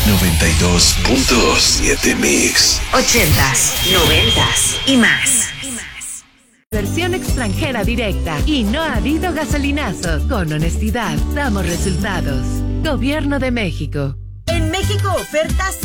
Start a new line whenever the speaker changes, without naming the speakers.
92.7 Mix.
80s, 90s y más.
Versión extranjera directa y no ha habido gasolinazos. Con honestidad, damos resultados. Gobierno de México.
En México, ofertas